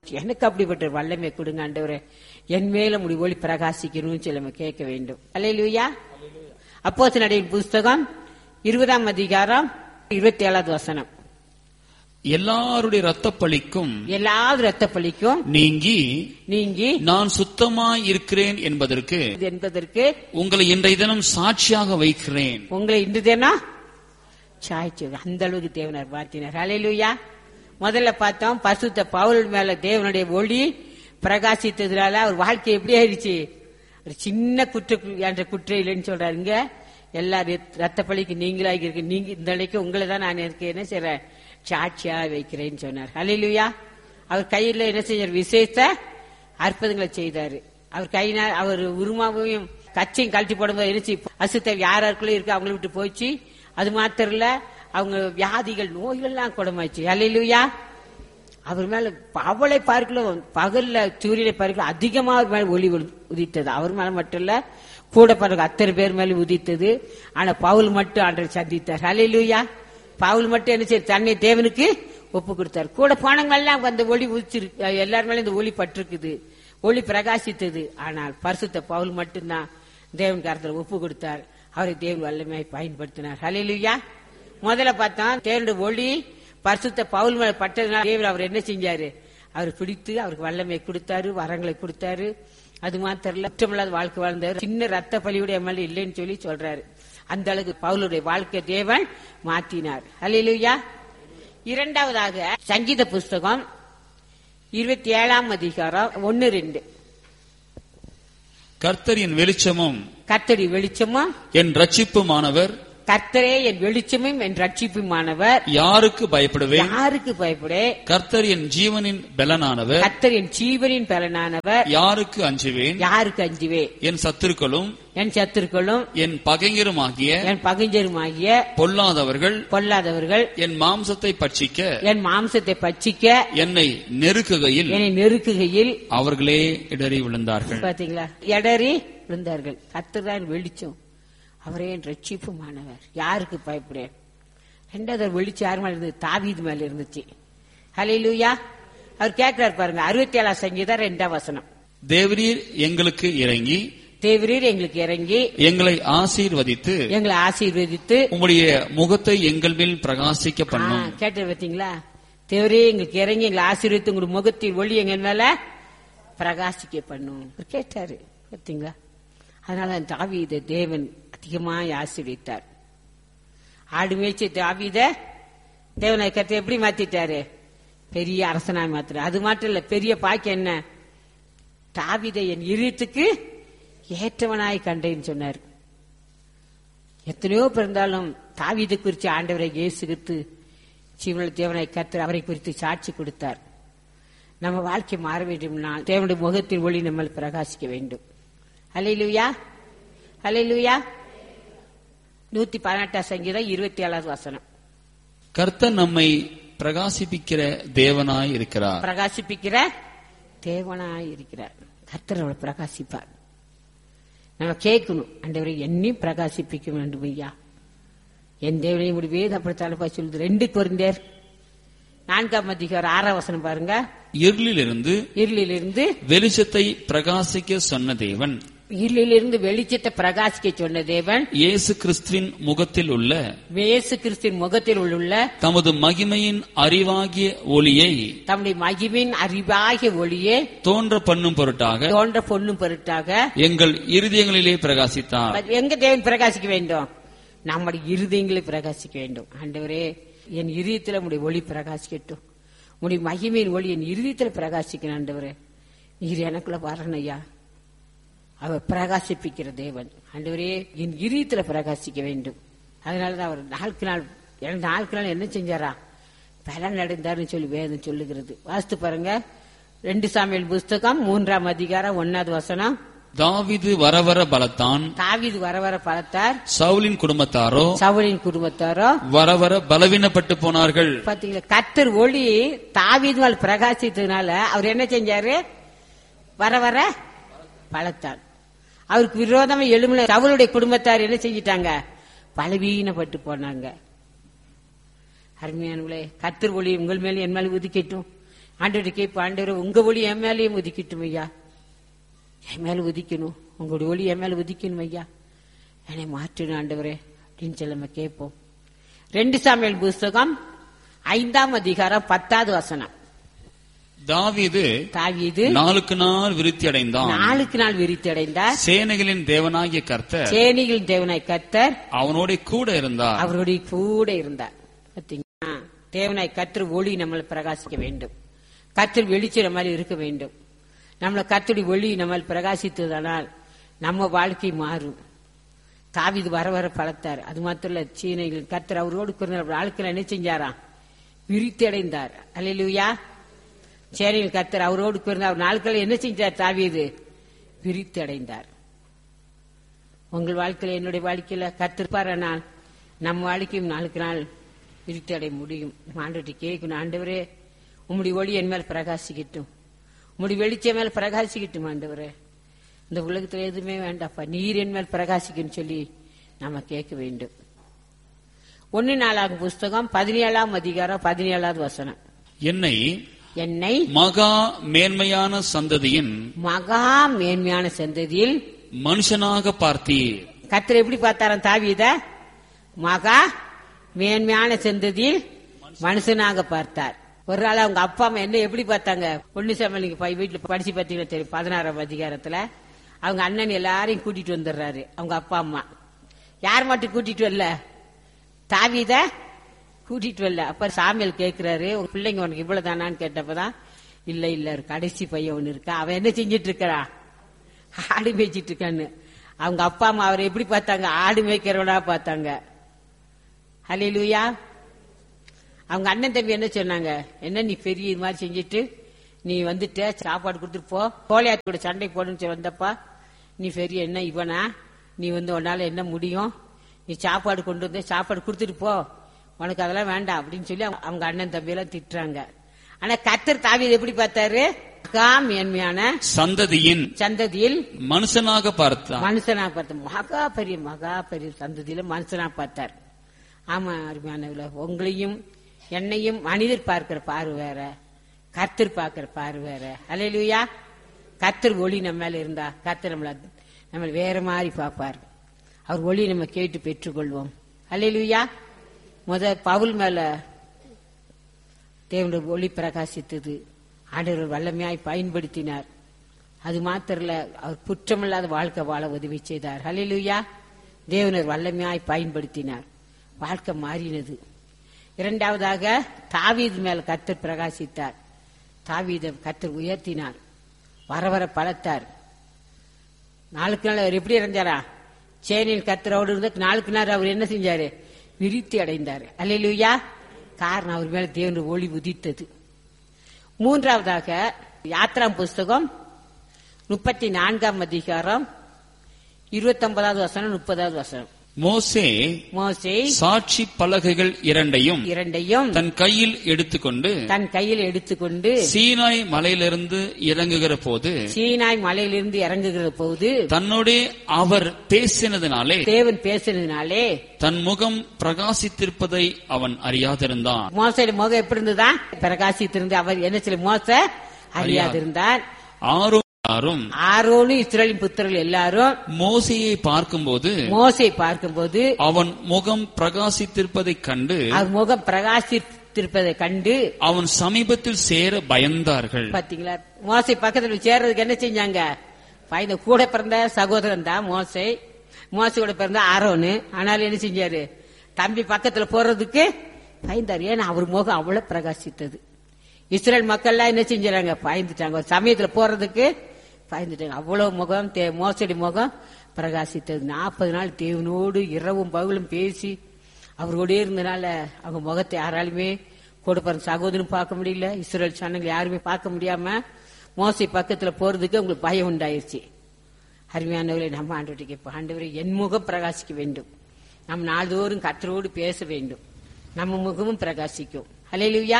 எனக்கு அப்படிப்பட்ட வல்லமை கொடுங்க ஆண்டவரே, என் மேல முடி ஒளி பிரகாசிக்கணும்னு சொல்லி நம்ம கேட்க வேண்டும். அல்லேலூயா. அப்போஸ்தலர் புஸ்தகம் 20ஆம் அதிகாரம் 27வது வசனம். எல்லாருடைய இரத்தப்பழிக்கும் நீங்கி நான் சுத்தமாய் இருக்கிறேன் என்பதற்கு உங்களை இன்றைய தினம் சாட்சியாக வைக்கிறேன். உங்களை இன்று தினம் சாட்சி, அந்த அளவுக்கு தேவனார் வாழ்த்தினார். அல்லேலூயா. முதல்ல பார்த்தோம், பரிசுத்த பவுல் மேல தேவனுடைய ஒளி பிரகாசித்ததுனால அவர் வாழ்க்கை எப்படி ஆயிடுச்சு. ஒரு சின்ன குற்றம் இல்லைன்னு சொல்றாருங்க. எல்லா ரத்த பழிக்கு நீங்களாக இருக்கு, நீங்க இந்த நிலைக்கு உங்களை தான் நான் எனக்கு என்ன செய்றேன், சாட்சியா வைக்கிறேன்னு சொன்னார். அல்லேலூயா. அவர் கையில என்ன செஞ்சார், விசேஷ அற்புதங்களை செய்தாரு. அவர் கையினால் அவர் உருமாவையும் கச்சையும் கழட்டி போடும்போது இருந்துச்சு, அசுத்த யாருக்குள்ள இருக்கு அவங்களை விட்டு போச்சு. அது மாத்திரம் இல்ல, அவங்க வியாதிகள் நோய்கள்லாம் குணமாச்சு. அல்லேலூயா. அவர் மேல அவளை பார்க்கலாம், பகல்ல சூரியனை பார்க்கலாம் அதிகமா அவர் மேல ஒளி உதித்தது. அவர் மேல மட்டும் இல்ல, கூட பாருங்க அத்தனை பேர் மேல உதித்தது. ஆனா பவுல் மட்டும் ஆண்டவர் சந்தித்தார். அல்லேலூயா. பவுல் மட்டும் என்ன செய்ய, தன்னை தேவனுக்கு ஒப்பு கொடுத்தார். கூட போனவங்கெல்லாம் அந்த ஒளி உதிச்சிருக்கு, எல்லார் மேலும் இந்த ஒளி பட்டிருக்குது, ஒளி பிரகாசித்தது. ஆனால் பரிசுத்த பவுல் மட்டும்தான் தேவன் கரத்துல ஒப்பு கொடுத்தார். அவரை தேவன் வல்லமையை பயன்படுத்தினார். அல்லேலூயா. முதல்ல பார்த்தா தேவனுடைய ஒளி பரிசுத்த பவுல் மேல பட்டதுனால தேவன் அவர் என்ன செஞ்சாரு, அவர் பிடித்து அவருக்கு வல்லமை கொடுத்தாரு, வரங்களை கொடுத்தாரு. அது மாத்திரம் இல்ல, குற்றமில்லாத வாழ்க்கை வாழ்ந்தாரு. சின்ன ரத்த பலியுடைய மேல இல்லைன்னு சொல்லி சொல்றாரு. அந்த அளவுக்கு பவுலுடைய வாழ்க்கை தேவன் மாற்றினார். அல்லேலூயா. இரண்டாவதாக சங்கீத புஸ்தகம் 27ஆம் அதிகாரம் 1-2. கர்த்தரின் வெளிச்சமும் கர்த்தரி வெளிச்சமும் என் ரட்சிப்புமானவர், கர்த்தரே என் வெளிச்சமும் என் ரட்சிப்புமானவர், யாருக்கு பயப்படுவேன், யாருக்கு பயப்படே, கர்த்தர் என் ஜீவனின் பலனானவர், கர்த்தர் என் ஜீவனின் பலனானவர், யாருக்கு அஞ்சுவேன், யாருக்கு அஞ்சுவேன், என் சத்துருக்களும் என் பகைஞருமாகிய பொல்லாதவர்கள் என் மாம்சத்தை பட்சிக்க என்னை நெருக்குகையில் அவர்களே இடறி விழுந்தார்கள். பாத்தீங்களா, இடறி விழுந்தார்கள். கர்த்தர் தான் வெளிச்சம், அவரே என் ரட்சிப்புமானவர், யாருக்கு பயப்படேன். ரெண்டாவது வெளிச்சம் யார் மேல இருந்தது, தாவீது மேல இருந்துச்சு. ஹல்லேலூயா. அவர் கேட்கிறார் பாருங்க, 67ஆம் சங்கீதம் 2ஆம் வசனம். தேவரீர் எங்களுக்கு இறங்கி எங்களை ஆசீர்வதித்து உம்முடைய முகத்தை எங்கள் மேல் பிரகாசிக்க பண்ணும். கேட்டு பார்த்தீங்களா, தேவரே எங்களுக்கு இறங்கி எங்களை ஆசீர்வதித்து உங்களுடைய முகத்தின் ஒளி எங்கள் மேல பிரகாசிக்க பண்ணும் கேட்டாரு. பார்த்தீங்களா, அதனால தாவீதை தேவன் அதிகமாய் ஆசீர்வதித்தார். ஆடு மேய்ச்சி தாவீத தேவனை கருத்தை எப்படி மாத்திட்டாரு, பெரிய அரசனாய் மாத்திர. அது மட்டும் இல்ல, பெரிய பாக்கியம் என்ன, தாவீதை என் இதயத்துக்கு ஏற்றவனாய் கண்டேன்னு சொன்னார். எத்தனையோ பிறந்தாலும் தாவீதை குறித்து ஆண்டவரை இயேசு கிறிஸ்து ஜீவனுள்ள தேவனை கர்த்தர் அவரை குறித்து சாட்சி கொடுத்தார். நம்ம வாழ்க்கை மாற வேண்டும்னா தேவனுடைய முகத்தின் ஒளி நம்ம பிரகாசிக்க வேண்டும். அல்லேலூயா. அல்லேலூயா. 118ஆம் சங்கீதம் 27ஆவது வசனம். கர்த்தர் நம்மை பிரகாசிப்பிக்கிற தேவனாய் இருக்கிறார். பிரகாசிப்பிக்கிற தேவனாய் இருக்கிறார். கர்த்தர் நம்மளை பிரகாசிப்பார். நம்ம கேட்கணும், ஆண்டவரை என்னையும் பிரகாசிப்பிக்க வேண்டும் ஐயா, என் தேவனையும் இப்படி வேத அப்படித்தாலப்பா சொல்லுது. 2 கொரிந்தியர் 4ஆம் அதிகாரம் 6ஆம் வசனம் பாருங்க. இருளிலிருந்து வெளிச்சத்தை பிரகாசிக்க சொன்ன தேவன், இருளிலிருந்து வெளிச்சத்தை பிரகாசிக்க சொன்ன தேவன் இயேசு கிறிஸ்துவின் முகத்தில் உள்ள தமது மகிமையின் அறிவாகிய ஒளியை தோன்ற பண்ணும் பொருட்டாக எங்கள் இருதயங்களிலே பிரகாசித்தார். எங்க தேவன் பிரகாசிக்க வேண்டும், நம்முடைய இருதயங்களை பிரகாசிக்க வேண்டும். ஆண்டவரே, என் இருதயத்தில் உடைய ஒளி பிரகாசிக்கட்டும், உடைய மகிமையின் ஒளி என் இருதயத்தில் பிரகாசிக்கணும். ஆண்டவரே, நீர் எனக்குள்ள வரணும் ஐயா, அவர் பிரகாசிப்பிக்கிற தேவன். ஆண்டவரே, என் இதயத்தில் பிரகாசிக்க வேண்டும். அதனாலதான் அவர் நாளுக்கு நாள் என்ன செஞ்சாரா, பலன் அடைந்தார்னு சொல்லி வேதம் சொல்லுகிறது. வாசித்து பாருங்க, 2 சாமுவேல் புஸ்தகம் 3ஆம் அதிகாரம் 1வது வசனம். தாவீது வரவர பலத்தான், சவுலின் குடும்பத்தாரோ வரவர பலவீனப்பட்டு போனார்கள். பாத்தீங்களா, கர்த்தர் ஒளி தாவீது மேல் பிரகாசித்ததுனால அவர் என்ன செஞ்சாரு, வரவர பலத்தான். அவருக்கு விரோதமா எழும்புல சவுலுடைய குடும்பத்தார் என்ன செஞ்சிட்டாங்க, பலவீனப்பட்டு போனாங்க. அருமையானவர்களே, கர்த்தர் ஒளி உங்கள் மேல என் மேல உதிக்கட்டும். ஆண்டவருக்கு கேட்ப, ஆண்டவரே உங்க ஒளி என் மேலேயும் உதிக்கட்டும் ஐயா, என் மேல உதிக்கணும், உங்களுடைய ஒளி என் மேல உதிக்கணும் ஐயா, என்னை மாற்றணும் ஆண்டவரே அப்படின்னு சொல்லி நம்ம கேட்போம். 2 சாமுவேல் புஸ்தகம் 5ஆம் அதிகாரம் 10வது வசனம். தாவீது நாளுக்கு நாள் விருத்தி அடைந்தான். நாளுக்கு நாள் விருத்தி அடைந்தார். சேனைகளின் தேவனாகிய கர்த்தர், சேனைகளின் தேவனாய் கர்த்தர் அவனோட கூட இருந்தார். அவருடைய கூட இருந்தார். பாத்தீங்களா, தேவனாய் கர்த்தர் ஒளி நம்மளை பிரகாசிக்க வேண்டும். கர்த்தர் வெளிச்சம் நம்ம இருக்க வேண்டும். நம்மளை கர்த்தருடைய ஒளி நம்ம பிரகாசித்ததானால் நம்ம வாழ்க்கை மாறும். தாவீது வர வர பலத்தார். அது மாத்திரம் இல்ல, சீனைகள் கர்த்தர் அவரோடு ஆட்கள் என்ன செஞ்சாராம்? விருத்தி அடைந்தார். அல்லேலூயா. சேனையில் கர்த்தர் அவரோடு அவர் நாட்கள் என்ன செஞ்சார்? தாவீது விருத்தி அடைந்தார். உங்கள் வாழ்க்கையில, என்னுடைய வாழ்க்கையில கர்த்தர் நாள் நம்ம வாழ்க்கையும் நாளுக்கு நாள் விருத்தி அடைய முடியும். ஆண்டவர்கிட்ட கேட்கணும், ஆண்டவரே உம்முடைய ஒளி என் மேல் பிரகாசிக்கட்டும், உம்முடைய வெளிச்சம் மேல பிரகாசிக்கட்டும் ஆண்டவரே, இந்த உலகத்துல எதுவுமே வேண்டாப்பா, நீர் என் மேல் பிரகாசிக்கும் சொல்லி நாம கேட்க வேண்டும். 1 நாளாகும் புஸ்தகம் 17ஆம் அதிகாரம் 17வது வசனம். என்னை மகா மேன்மையான சந்ததியில் மனுஷனாக பார்த்தீர். கர்த்தர் எப்படி பார்த்தாராம் தாவீத? மகா மேன்மையான சந்ததியில் மனுஷனாக பார்த்தார். ஒரு நாள் அவங்க அப்பா அம்மா என்ன எப்படி பார்த்தாங்க? 1 சாமுவேல் நீங்க வீட்டுல படிச்சு பார்த்தீங்கன்னா தெரியும். 16ஆம் அதிகாரத்துல அவங்க அண்ணன் எல்லாரையும் கூட்டிட்டு வந்துடுறாரு. அவங்க அப்பா அம்மா யார் மட்டும் கூட்டிட்டு வரல? தாவீத கூட்டிட்டு வரல. அப்ப சாமுவேல் கேட்கிறாரு, உங்க பிள்ளைங்க உனக்கு இவ்வளவு தானான்னு கேட்டப்பதான், இல்ல இல்ல கடைசி பையன் ஒண்ணு இருக்கா, அவன் என்ன செஞ்சிட்டு இருக்கா? ஆடு மேய்ச்சிட்டு இருக்கான்னு. அவங்க அப்பா அம்மா அவரை எப்படி பார்த்தாங்க? ஆடு மேய்க்கிறவனா பார்த்தாங்க. ஹல்லேலூயா. அவங்க அண்ணன் தம்பி என்ன சொன்னாங்க? என்ன நீ பெரிய இது மாதிரி செஞ்சுட்டு நீ வந்துட்ட, சாப்பாடு கொடுத்துட்டு போ, கோலியாத் கூட சண்டை போடுன்னு வந்தப்பா, நீ பெரிய என்ன இவனா, நீ உன்னால என்ன முடியும், நீ சாப்பாடு கொண்டு வந்து சாப்பாடு கொடுத்துட்டு போ, உனக்கு அதெல்லாம் வேண்டாம் அப்படின்னு சொல்லி அவங்க அண்ணன் தம்பி எல்லாம் திட்டுறாங்க. ஆனா கர்த்தர் தாவீதை எப்படி பார்த்தாரு? மேன்மையான சந்ததியில் மனுஷனாக பார்த்தார். மகா பெரிய சந்ததியில மனுஷனா பார்த்தார். ஆமா அருமையானவர்களே, உங்களையும் என்னையும் மனிதர் பார்க்கிற பார்வை வேற, கர்த்தர் பார்க்கிற பார்வை வேற. அல்லேலூயா. கர்த்தர் ஒளி நம்ம மேல இருந்தா கர்த்தர் நம்மள வேற மாதிரி பார்ப்பார். அவர் ஒளி நம்ம கேட்டு பெற்றுக்கொள்வோம். அல்லேலூயா. பவுல் மேல தேவனுடைய ஒளி பிரகாசித்தது. ஆண்டவர் வல்லமையாய் பயன்படுத்தினார். அது மாத்திரல, அவர் குற்றமில்லாத வாழ்க்கை வாழ உதவி செய்தார். ஹல்லேலூயா. தேவனர் வல்லமையாய் பயன்படுத்தினார். வாழ்க்கை மாறினது. 2வதாக தாவீது மேல கர்த்தர் பிரகாசித்தார். தாவீதை கர்த்தர் உயர்த்தினார். வர வர பலத்தார். நாளுக்கு நாள் அவர் எப்படி இறந்தாரா? சேனையில் கர்த்தரோடு இருந்த நாளுக்கு நாள் அவர் என்ன செஞ்சாரு? விருத்தி அடைந்தார். அல்லேலூயா. காரணம் அவர் மேல தேவனுடைய ஒளி உதித்தது. 3வதாக யாத்ராம் புஸ்தகம் 34ஆம் அதிகாரம் 29வது வசனம் 30வது வசனம். மோசே சாட்சி பலகைகள் இரண்டையும் தன் கையில் எடுத்துக்கொண்டு சீனாய் மலையிலிருந்து இறங்குகிற போது தன்னோட அவர் பேசினதினாலே, தேவன் பேசினதினாலே தன் முகம் பிரகாசித்திருப்பதை அவன் அறியாதிருந்தான். மோசே முகம் எப்படி இருந்ததா? பிரகாசித்திருந்து அவர் என்ன சொல்ல? மோசே அறியாதிருந்தார். ஆரோனும் இஸ்ரவேலின் புத்திரர்கள் எல்லாரும் மோசேயை பார்க்கும்போது அவன் முகம் பிரகாசித்திருப்பதை கண்டு அவன் சமீபத்தில் சேர பயந்தார்கள். பாத்தீங்களா? மோசே பக்கத்துல சேர்றதுக்கு என்ன செஞ்சாங்க? பயந்த. கூட பிறந்த சகோதரன் தான் மோசையோட பிறந்த ஆரோனு. ஆனாலும் என்ன செஞ்சாரு? தம்பி பக்கத்துல போறதுக்கு பயந்தாரு. ஏன்னா அவர் முகம் அவ்வளவு பிரகாசித்தது. இஸ்ரேல் மக்கள் எல்லாம் என்ன செஞ்சாங்க? பயந்துட்டாங்க. ஒரு சமயத்துல போறதுக்கு பயந்துட்டாங்க. அவ்வளவு முகம் மோசடி முகம் பிரகாசித்தது. 40 நாள் தேவனோடு இரவும் பகலும் பேசி அவரோடே இருந்தனால அவங்க முகத்தை யாராலுமே கூட பிறந்த சகோதரன் பார்க்க முடியல. இஸ்ரேல் சனங்கள் யாருமே பார்க்க முடியாம மோசை பக்கத்துல போறதுக்கு அவங்களுக்கு பயம் உண்டாயிருச்சு. அருமையானவர்களை, நம்ம ஆண்டவருக்கு இப்ப ஆண்டவரை என் முகம் பிரகாசிக்க வேண்டும். நம் நாள்தோறும் கர்த்தரோடு பேச வேண்டும். நம்ம முகமும் பிரகாசிக்கும். ஹல்லேலூயா.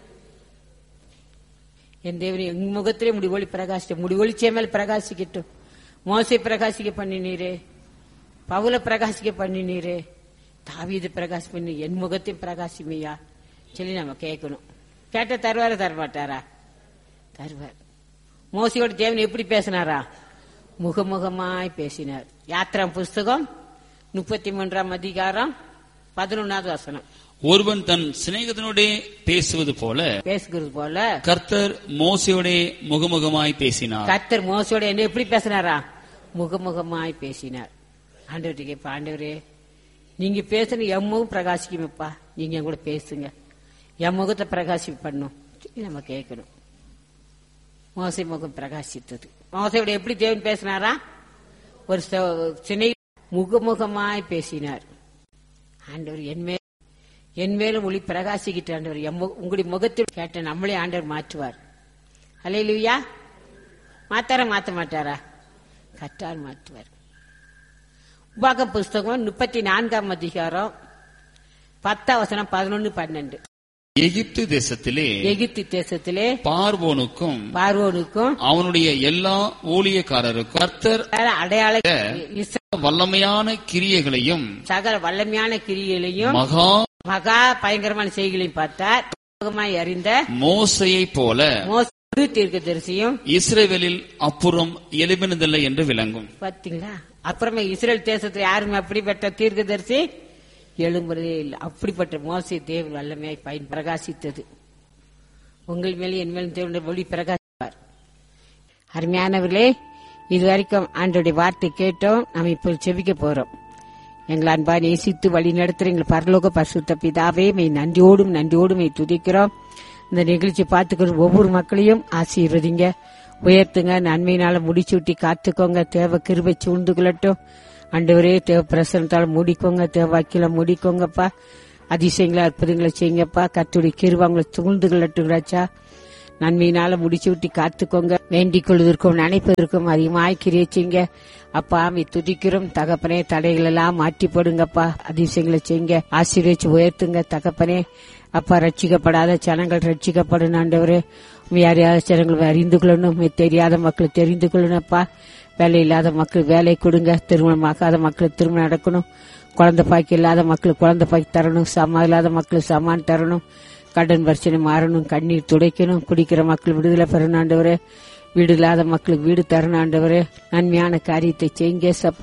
என் தேவனே, என் முகத்திலே முடி ஒளி பிரகாசிக்க, முடி ஒளிச்சே மேல் பிரகாசிக்கட்டும். மோசை பிரகாசிக்க பண்ணினீரே, பவுல பிரகாசிக்க பண்ணினீரே, தாவீது பிரகாசி பண்ணி என் முகத்தையும் பிரகாசிமையா சொல்லி நம்ம கேட்கணும். கேட்ட தருவார தரமாட்டாரா? தருவார். மோசையோட தேவன் எப்படி பேசினாரா? முகமுகமாய் பேசினார். யாத்திரா புஸ்தகம் 33ஆம் அதிகாரம் 11வது வசனம். ஒருவன் தன் சிநேகிதனோடே பேசுகிறது போல கர்த்தர் மோசையோடே முகமுகமாய் பேசினார். கர்த்தர் மோசையோட என்ன எப்படி பேசினாரா? முகமுகமாய் பேசினார். ஆண்டவர்கிட்ட கேட்ப, ஆண்டவரே நீங்க பேசுன என் முகம் பிரகாசிக்குமப்பா, நீங்க என் கூட பேசுங்க, என் முகத்தை பிரகாசி பண்ணும் நம்ம கேட்கணும். மோசை முகம் பிரகாசித்தது. மோசையோட எப்படி தேவன் பேசினாரா? ஒரு சினை முகமுகமாய் பேசினார். ஆண்டவர் என் மேலும் ஒளி பிரகாசிக்கிட்டு ஆண்டவர் உங்களுடைய முகத்தில் கேட்ட நம்மளே ஆண்டவர் மாற்றுவார். அல்லேலூயா. மாத்த மாட்டாரா? கட்டால் மாற்றுவார். உபாகம் புஸ்தகம் 34ஆம் அதிகாரம் 10ஆம் வசனம் 11, 12. எகிப்து தேசத்திலே பார்வோனுக்கும் அவனுடைய எல்லா ஊழியக்காரருக்கும் கர்த்தர் அடையாள வல்லமையான கிரியைகளையும் சகல வல்லமையான கிரியைகளையும் மகா பயங்கரமான செய்திகளையும் பார்த்தார். அறிந்த மோசையை போல தீர்க்கதரிசியும் இஸ்ரவேலில் அப்புறம் எழுப்பினதில்லை என்று விளங்கும். பாத்தீங்களா? அப்புறமே இஸ்ரேல் தேசத்துல யாருமே அப்படிப்பட்ட தீர்க்கதரிசி எழும்புறதே இல்லை. அப்படிப்பட்ட மோசை தேவன் வல்லமையாய் பயன் பிரகாசித்தது. உங்கள் மேலும் என் மேலும் தேவனுடைய ஒளி பிரகாசிப்பார். அருமையானவர்களே, இதுவரைக்கும் ஆண்டவருடைய வார்த்தை கேட்டோம். நாம் இப்போ செபிக்க போறோம். எங்களை அன்பா நேசித்து வழி நடத்துற எங்கள் பரலோக பரிசுத்த பிதாவே, நன்றியோடும் துதிக்கிறோம். இந்த நிகழ்ச்சி பார்த்துக்கிற ஒவ்வொரு மக்களையும் ஆசீர்வதிங்க, உயர்த்துங்க, நன்மையினால முடிச்சுட்டி காத்துக்கோங்க. தேவ கிருபை சூழ்ந்து கொள்ளட்டும். ஆண்டவரே, தேவ பிரசனத்தால மூடிக்கோங்க, தேவ வாக்கில மூடிக்கோங்கப்பா. அதிசயங்களை அற்புதங்களை செய்யுங்கப்பா. கர்த்தருடைய கிருபை அவங்களை சூழ்ந்து கொள்ளட்டுங்கிறாச்சா. நன்மையினால முடிச்சு விட்டு காத்துக்கோங்க. வேண்டிக் கொள்வதற்கும் நினைப்பதற்கும் அதிகமாய் கிரியை செய்யுங்க அப்பா. துதிக்கிறோம் தகப்பனே. தடைகள் எல்லாம் மாற்றி போடுங்கப்பா. அதிசயங்களை செய்யுங்க, ஆசீர்வதிச்சு உயர்த்துங்க தகப்பனே. அப்பா, ரட்சிக்கப்படாத ஜனங்கள் ரட்சிக்கப்படும் ஆண்டவரே. யாரையாவது ஜனங்கள் அறிந்து கொள்ளணும், தெரியாத மக்கள் தெரிந்து கொள்ளணும்ப்பா. வேலை இல்லாத மக்கள் வேலை கொடுங்க, திருமணம் ஆகாத மக்களுக்கு திருமணம் நடக்கணும், குழந்தை பாக்கி இல்லாத மக்களுக்கு குழந்தை பாக்கி தரணும், சமா இல்லாத மக்களுக்கு சமான் தரணும், கடன் பிரச்சனை மாறணும், கண்ணீர் துடைக்கணும், குடிக்கிற மக்கள் விடுதலை பெறணும் ஆண்டவரே. வீடு இல்லாத மக்களுக்கு வீடு தரணும் ஆண்டவரே. நன்மையான காரியத்தை செய்யுங்க சப்பா.